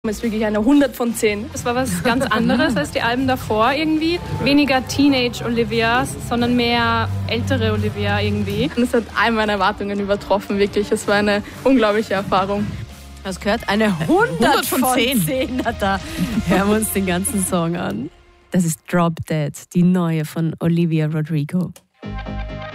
Das ist wirklich eine 100 von 10. Es war was ganz anderes als die Alben davor irgendwie. Weniger Teenage-Olivia, sondern mehr ältere Olivia irgendwie. Und es hat all meine Erwartungen übertroffen, wirklich. Es war eine unglaubliche Erfahrung. Das gehört eine 100 von 10. Da hören wir uns den ganzen Song an. Das ist Drop Dead, die neue von Olivia Rodrigo.